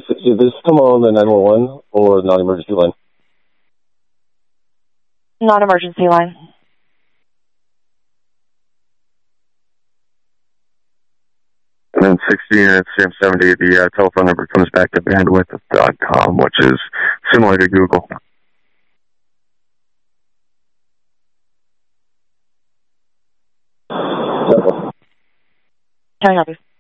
is this still on the 911 or non-emergency line? Non-emergency line. And then 16 at SAM70, the telephone number comes back to bandwidth.com, which is similar to Google. Can I help you?